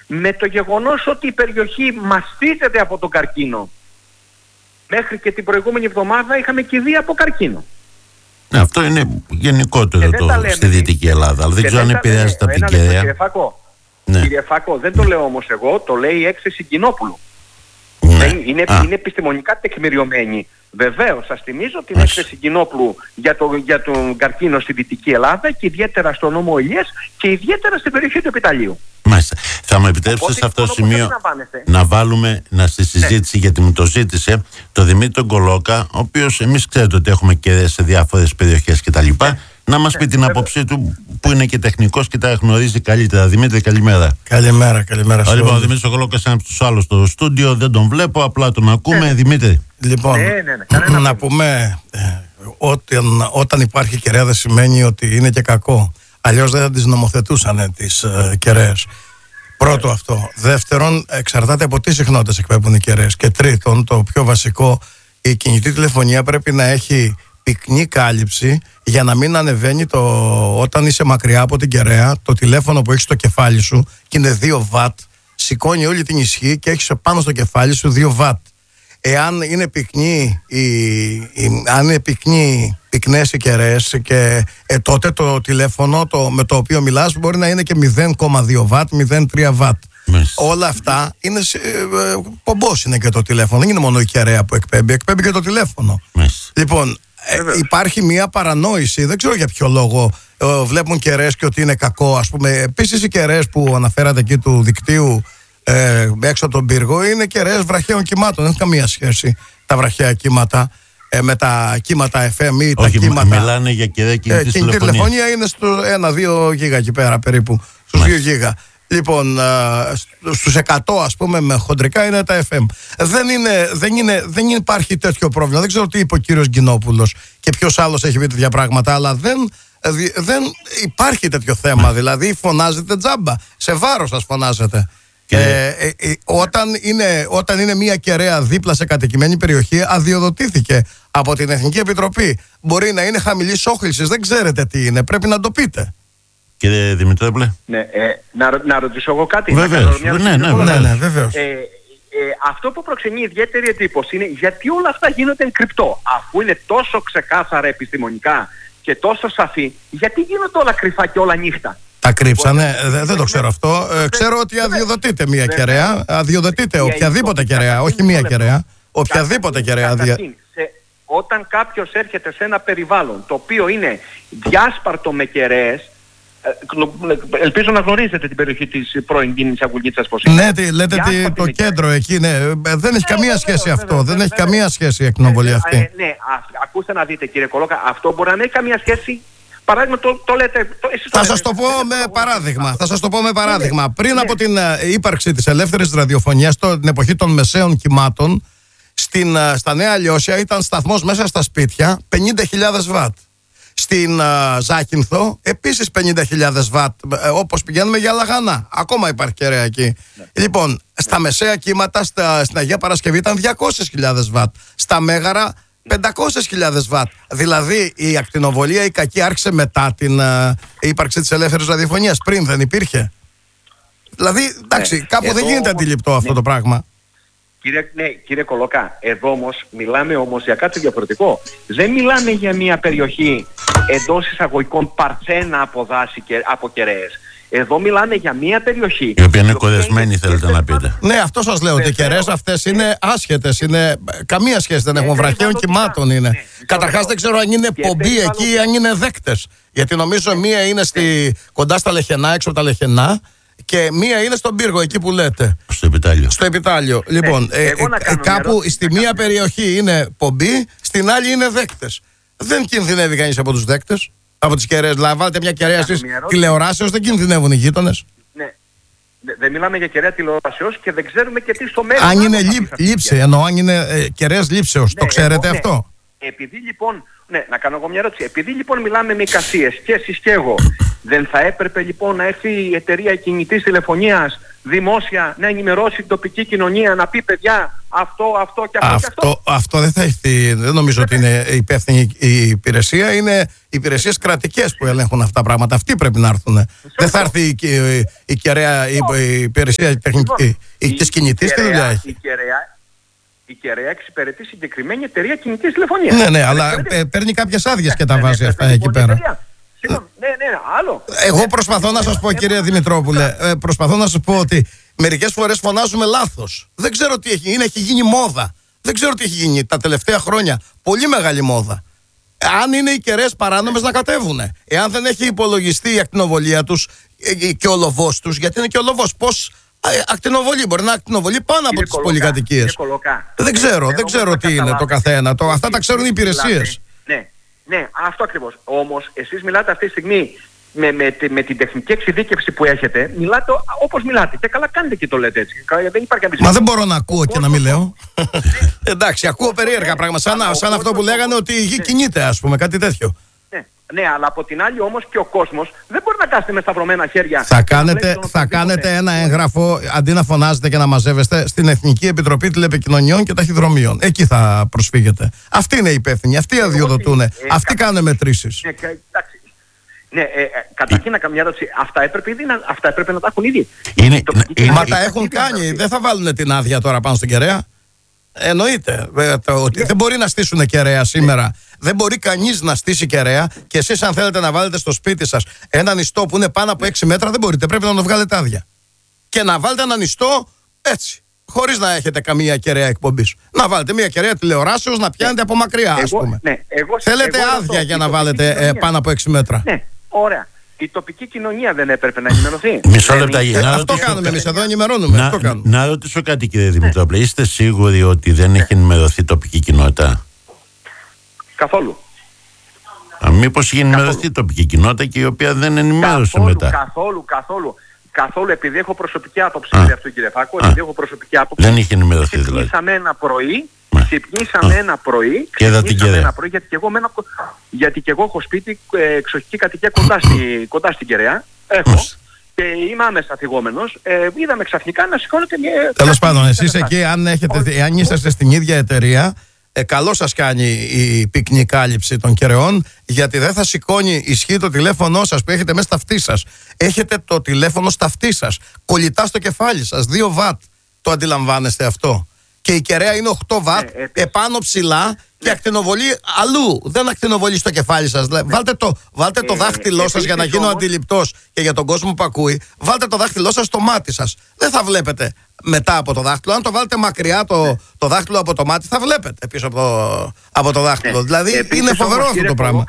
με το γεγονός ότι η περιοχή μαστίζεται από τον καρκίνο. Μέχρι και την προηγούμενη εβδομάδα είχαμε κηδεία από καρκίνο. Ναι, αυτό είναι γενικότερο στη Δυτική Ελλάδα. Αλλά δεν ξέρω αν επηρεάζεται από την κεραία. Κύριε Φάκο, δεν το λέω όμως εγώ, το λέει η έκθεση Κοινόπουλου. Είναι επιστημονικά τεκμηριωμένη. Βεβαίως, σας θυμίζω την έκθεση Κοινόπουλου για τον καρκίνο στη Δυτική Ελλάδα και ιδιαίτερα στο νόμο Ηλίας και ιδιαίτερα στην περιοχή του Επιταλείου. Μάλιστα. Θα μου επιτρέψετε σε αυτό το σημείο να βάλουμε στη συζήτηση, γιατί μου το ζήτησε το Δημήτρη τον Κολόκα, ο οποίος, εμείς ξέρετε ότι έχουμε κεραίες σε διάφορες περιοχές κτλ. Να μας πει την άποψή του, που είναι και τεχνικός και τα γνωρίζει καλύτερα. Δημήτρη, καλημέρα. Καλημέρα. Λοιπόν, ο Δημήτρης ο Κολόκας είναι από τους άλλους στο στούντιο, δεν τον βλέπω, απλά τον ακούμε. Δημήτρη. Λοιπόν, να πούμε όταν υπάρχει κεραία δεν σημαίνει ότι είναι και κακό. Αλλιώς δεν θα τις νομοθετούσαν τις κεραίες. Πρώτο αυτό. Δεύτερον, εξαρτάται από τι συχνότητες εκπέμπουν οι κεραίες. Και τρίτον, το πιο βασικό, η κινητή τηλεφωνία πρέπει να έχει πυκνή κάλυψη για να μην ανεβαίνει όταν είσαι μακριά από την κεραία, το τηλέφωνο που έχεις στο κεφάλι σου και είναι 2 W, σηκώνει όλη την ισχύ και έχεις πάνω στο κεφάλι σου 2 W. Εάν είναι πυκνές οι κεραίες και τότε το τηλέφωνο με το οποίο μιλάς μπορεί να είναι και 0,2 W, 0,3 W. Όλα αυτά είναι πομπός είναι και το τηλέφωνο. Δεν είναι μόνο η κεραία που εκπέμπει και το τηλέφωνο. Λοιπόν, υπάρχει μια παρανόηση, δεν ξέρω για ποιο λόγο βλέπουν κεραίες και ότι είναι κακό. Ας πούμε, επίσης οι κεραίες που αναφέρατε εκεί του δικτύου έξω από τον πύργο είναι κεραίες βραχαίων κυμάτων. Δεν έχει καμία σχέση τα βραχαία κύματα με τα κύματα FM ή τα κύματα. Μιλάνε για κεραία κινητής τηλεφωνίας. Η τηλεφωνία είναι στο 1-2 γίγα εκεί πέρα περίπου. Στους 2 γίγα. Λοιπόν, στους 100 ας πούμε με χοντρικά είναι τα FM. Δεν υπάρχει τέτοιο πρόβλημα. Δεν ξέρω τι είπε ο κύριος Γκινόπουλος και ποιος άλλος έχει πει τέτοια πράγματα, αλλά δεν υπάρχει τέτοιο θέμα. Δηλαδή φωνάζετε τζάμπα. Σε βάρος σας φωνάζετε. Όταν είναι μια κεραία δίπλα σε κατοικημένη περιοχή, αδειοδοτήθηκε από την Εθνική Επιτροπή. Μπορεί να είναι χαμηλής όχλησης, δεν ξέρετε τι είναι. Πρέπει να το πείτε. Κύριε Δημητρόπουλε. Ναι, να ρωτήσω εγώ κάτι. Βεβαίως. Ναι, βεβαίως. Αυτό που προξενεί ιδιαίτερη εντύπωση είναι γιατί όλα αυτά γίνονται εν κρυπτό. Αφού είναι τόσο ξεκάθαρα επιστημονικά και τόσο σαφή, γιατί γίνονται όλα κρυφά και όλα νύχτα. Τα κρύψανε, δεν το ξέρω αυτό. Ξέρω ότι αδειοδοτείται μια κεραία. Αδειοδοτείται οποιαδήποτε κεραία, όχι μια κεραία. Οποιαδήποτε κεραία. Όταν κάποιος έρχεται σε ένα περιβάλλον το οποίο είναι διάσπαρτο με κεραίες, ελπίζω να γνωρίζετε την περιοχή της πρώην Κίνης Αγκουλίτσας πως είναι. Ναι, λέτε το κέντρο εκεί, ναι. Δεν έχει καμία σχέση αυτό. Δεν έχει καμία σχέση η ακτινοβολία αυτή. Ναι, ακούστε να δείτε κύριε Κολόκα, αυτό μπορεί να μην έχει καμία σχέση. Παράδειγμα, το λέτε. Θα σας το πω με παράδειγμα. Πριν από την ύπαρξη της ελεύθερης ραδιοφωνίας, την εποχή των μεσαίων κυμάτων, στα Νέα Λιώσια ήταν σταθμός μέσα στα σπίτια 50.000 βατ. Στην Ζάκυνθο επίσης 50.000 βατ, όπως πηγαίνουμε για Λαγανά. Ακόμα υπάρχει κεραία εκεί. Λοιπόν, στα μεσαία κύματα στην Αγία Παρασκευή ήταν 200.000 βατ. Στα Μέγαρα 500.000 βατ. Δηλαδή η ακτινοβολία η κακή άρχισε μετά την ύπαρξη της ελεύθερης ραδιοφωνίας. Πριν δεν υπήρχε. Δηλαδή, εντάξει, κάπου δεν γίνεται αντιληπτό αυτό το πράγμα. Κύριε Κολόκα, εδώ όμως μιλάμε για κάτι διαφορετικό. Δεν μιλάμε για μια περιοχή εντός εισαγωγικών παρθένα από δάση και από κεραίες. Εδώ μιλάμε για μια περιοχή η οποία είναι κορεσμένη, θέλετε να πείτε. Ναι, αυτό σας λέω, ότι οι κεραίες αυτές είναι άσχετες, καμία σχέση δεν έχουν, βραχαίων κυμάτων είναι. Καταρχάς δεν ξέρω αν είναι πομπή εκεί ή αν είναι δέκτες. Γιατί νομίζω μία είναι κοντά στα Λεχενά, έξω από τα Λεχενά, και μία είναι στον πύργο, εκεί που λέτε. Στο Επιτάλιο. Λοιπόν, κάπου στη μία περιοχή είναι πομπή, στην άλλη είναι δέκτες. Δεν κινδυνεύει κανείς από τους δέκτες, από τις κεραίες. Δηλαδή, βάλτε μια κεραία στις τηλεοράσεως, δεν κινδυνεύουν οι γείτονες. Ναι. Δεν μιλάμε για κεραία τηλεοράσεως και δεν ξέρουμε και τι στο μέλλον. Αν είναι λήψη, εννοώ, αν είναι κεραίες λήψεως. Το ξέρετε αυτό. Επειδή λοιπόν, να κάνω εγώ μια ερώτηση. Επειδή λοιπόν μιλάμε με εικασίες και εσείς και εγώ Δεν θα έπρεπε λοιπόν να έρθει η εταιρεία κινητής τηλεφωνίας δημόσια να ενημερώσει την τοπική κοινωνία, να πει παιδιά αυτό και αυτό. Αυτό δεν θα έχει. Δεν νομίζω ότι είναι υπεύθυνη η υπηρεσία. Είναι υπηρεσίες κρατικές που ελέγχουν αυτά τα πράγματα. Αυτοί πρέπει να έρθουν. Δεν θα έρθει η κεραία, η υπηρεσία της κινητής. Τι δουλειά έχει? Η κεραία εξυπηρετεί συγκεκριμένη εταιρεία κινητής τηλεφωνίας. Ναι, αλλά παίρνει κάποιες άδειες και τα βάζει αυτά εκεί πέρα. Άλλο. Εγώ προσπαθώ να σας πω, κύριε Δημητρόπουλε, προσπαθώ να σας πω ότι μερικές φορές φωνάζουμε λάθος. Δεν ξέρω τι έχει γίνει, έχει γίνει μόδα. Δεν ξέρω τι έχει γίνει τα τελευταία χρόνια. Πολύ μεγάλη μόδα. Αν είναι οι κεραίες παράνομες, να κατέβουν. Εάν δεν έχει υπολογιστεί η ακτινοβολία τους και ο λοβός τους, γιατί είναι και ο λοβός. Πώς ακτινοβολεί? Μπορεί να ακτινοβολεί πάνω από τις πολυκατοικίες. Δεν ξέρω τι είναι το καθένα. Αυτά τα ξέρουν οι υπηρεσίες. Ναι, αυτό ακριβώς. Όμως, εσείς μιλάτε αυτή τη στιγμή με την τεχνική εξειδίκευση που έχετε, μιλάτε όπως μιλάτε. Και καλά κάνετε και το λέτε έτσι. Δεν υπάρχει αμφισβήτηση. Μα δεν μπορώ να ακούω και να μην λέω. Εντάξει, ακούω περίεργα πράγματα. Σαν αυτό που λέγανε ότι η γη κινείται, ας πούμε, κάτι τέτοιο. Ναι, αλλά από την άλλη όμως και ο κόσμος δεν μπορεί να κάθεται με σταυρωμένα χέρια. Θα κάνετε ένα έγγραφο, αντί να φωνάζετε και να μαζεύεστε, στην Εθνική Επιτροπή Τηλεπικοινωνιών και Ταχυδρομείων. Εκεί θα προσφύγετε. Αυτοί είναι υπεύθυνοι, αυτοί αδειοδοτούν, αυτοί κάνουν μετρήσεις. Καταρχήν να κάνω μια ερώτηση. Αυτά έπρεπε να τα έχουν ήδη. Μα τα έχουν κάνει. Δεν θα βάλουν την άδεια τώρα πάνω στην κεραία. Εννοείται ότι δεν μπορεί να στήσουν κεραία σήμερα. Δεν μπορεί κανείς να στήσει κεραία. Και εσείς, αν θέλετε να βάλετε στο σπίτι σας έναν ιστό που είναι πάνω από 6 μέτρα, δεν μπορείτε. Πρέπει να το βγάλετε άδεια. Και να βάλετε έναν ιστό έτσι, χωρίς να έχετε καμία κεραία εκπομπής. Να βάλετε μια κεραία τηλεοράσεως να πιάνετε από μακριά, ας πούμε. Θέλετε άδεια για να βάλετε πάνω από 6 μέτρα. Ναι, ωραία. Η τοπική κοινωνία δεν έπρεπε να ενημερωθεί? Μισό λεπτό. Αυτό κάνουμε εμείς εδώ, ενημερώνουμε. Να ρωτήσω κάτι, κύριε Δημητρόπουλε. Είστε σίγουροι ότι δεν έχει ενημερωθεί η τοπική κοινότητα? Καθόλου. Μήπως έχει ενημερωθεί η τοπική κοινότητα και η οποία δεν ενημέρωσε μετά? Καθόλου, επειδή έχω προσωπική άποψη για αυτό, κύριε Φάκο, επειδή έχω προσωπική άποψη. Δεν είχε ενημερωθεί δηλαδή? Ξυπνήσαμε ένα πρωί, γιατί και εγώ έχω σπίτι, εξοχική κατοικία κοντά στην Κεραία. Έχω. Και είμαι άμεσα θυγόμενος. Είδαμε ξαφνικά να σηκώνεται μια... Τέλος πάντων, εσείς εκεί, αν είσαστε στην ίδια εταιρεία, καλό σας κάνει η πυκνή κάλυψη των κεραιών, γιατί δεν θα σηκώνει, ισχύει το τηλέφωνο σας που έχετε μέσα στα αυτή σας. Έχετε το τηλέφωνο στα αυτή σας, κολλητά στο κεφάλι σας, 2 βατ. Το αντιλαμβάνεστε αυτό? Και η κεραία είναι 8 βατ, επάνω ψηλά και ακτινοβολεί αλλού. Δεν ακτινοβολεί στο κεφάλι σας. Βάλτε το δάχτυλό σας, για να γίνω αντιληπτός και για τον κόσμο που ακούει. Βάλτε το δάχτυλό σας στο μάτι σας. Δεν θα βλέπετε μετά από το δάχτυλο. Αν το βάλετε μακριά το δάχτυλο από το μάτι, θα βλέπετε πίσω από το δάχτυλο. Δηλαδή είναι φοβερό αυτό το πράγμα.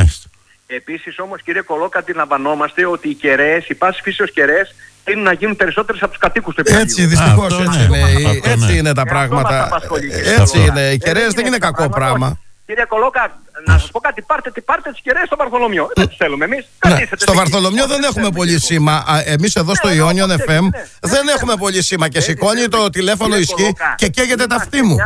Επίσης όμως, κύριε Κολόκα, αντιλαμβανόμαστε ότι οι κεραίες, οι πάσης φύσεως κεραίες, είναι να γίνουν περισσότερες από τους κατοίκους του επικρατείου. Έτσι, δυστυχώς έτσι είναι τα πράγματα. Έτσι είναι. Οι κεραίες δεν είναι κακό πράγμα. Κύριε Κολόκα, να σας πω κάτι, πάρτε τις κεραίες στο Βαρθολομιό. Δεν τις θέλουμε εμείς. Στο Βαρθολομιό δεν έχουμε πολύ σήμα. Εμείς εδώ στο Ιόνιον FM δεν έχουμε πολύ σήμα και σηκώνει το τηλέφωνο ισχύ και καίγεται τα αυτή μου.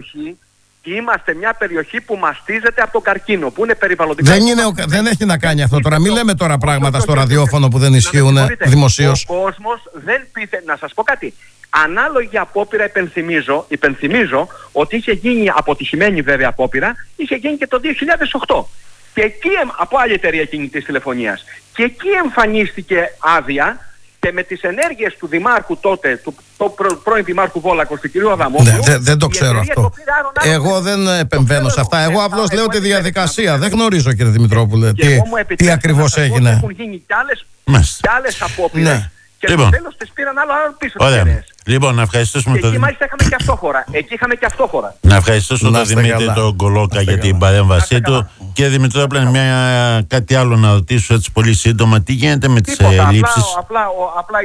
Είμαστε μια περιοχή που μαστίζεται από τον καρκίνο, που είναι περιβαλλοντικά. Δεν έχει να κάνει αυτό τώρα. Μην λέμε τώρα πράγματα στο ραδιόφωνο που δεν ισχύουν δημοσίως. Ο κόσμος δεν πείθε. Να σας πω κάτι. Ανάλογη απόπειρα, υπενθυμίζω ότι είχε γίνει, αποτυχημένη βέβαια απόπειρα, είχε γίνει και το 2008. Και εκεί, από άλλη εταιρεία κινητής τηλεφωνίας. Και εκεί εμφανίστηκε άδεια. Και με τις ενέργειες του Δημάρχου τότε, του πρώην Δημάρχου Βόλακος, του κ. Αδαμόπουλου... Δεν το ξέρω αυτό. Εγώ δεν επεμβαίνω σε αυτά. Εγώ απλώς λέω τη διαδικασία. Δεν γνωρίζω, κύριε Δημητρόπουλε, τι ακριβώς έγινε. Έχουν γίνει κι άλλες απόπειρες. Και στο τέλος τις πήραν άλλο πίσω τις κεραίες. Λοιπόν, να ευχαριστήσουμε τον Δημήτρη. Εκεί είχαμε και αυτόχωρα. Να ευχαριστήσουμε τον Δημήτρη τον Κολόκα για την παρέμβασή του. Και Δημητρόπουλε, κάτι άλλο να ρωτήσω έτσι πολύ σύντομα. Τι γίνεται με τις ελλείψεις? Απλά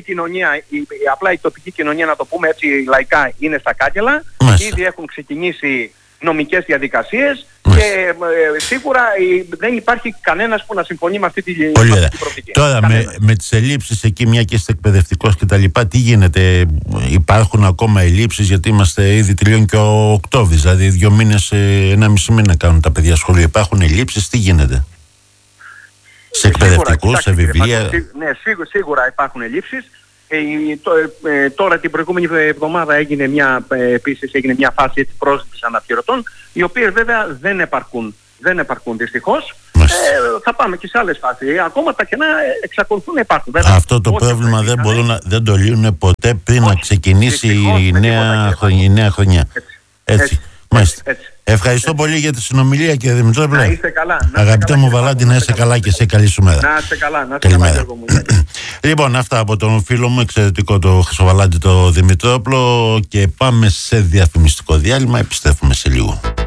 η τοπική κοινωνία, να το πούμε έτσι λαϊκά, είναι στα κάγκελα. Ήδη έχουν ξεκινήσει νομικές διαδικασίες και σίγουρα δεν υπάρχει κανένας που να συμφωνεί με αυτή τη προοπτική. Τώρα με τις ελλείψεις εκεί, μια και είστε εκπαιδευτικός και τα λοιπά, τι γίνεται? Υπάρχουν ακόμα ελλείψεις? Γιατί ήδη τελειώνει και ο Οκτώβρης, δηλαδή 2 μήνες, 1,5 μήνα κάνουν τα παιδιά σχολείο. Υπάρχουν ελλείψεις? Τι γίνεται? Σε εκπαιδευτικούς, σε βιβλία. Ναι, σίγουρα υπάρχουν ελλείψεις. Τώρα την προηγούμενη εβδομάδα επίσης έγινε μια φάση πρόσληψης αναπληρωτών, οι οποίες βέβαια δεν επαρκούν δυστυχώς. Θα πάμε και σε άλλες φάσεις. Ακόμα τα κενά εξακολουθούν να υπάρχουν. Βέβαια, αυτό το πρόβλημα δεν το λύνουν ποτέ πριν να ξεκινήσει η νέα χρονιά. Έτσι. Ευχαριστώ πολύ για τη συνομιλία, κύριε Δημητρόπουλε. Να είστε καλά. Αγαπητέ μου Βαλάντη, να είσαι καλά και σε καλή σου μέρα. Να είστε καλά. Καλημέρα. Λοιπόν, αυτά από τον φίλο μου, εξαιρετικό το Χρυσοβαλάντη το Δημητρόπουλο, και πάμε σε διαφημιστικό διάλειμμα. Επιστρέφουμε σε λίγο.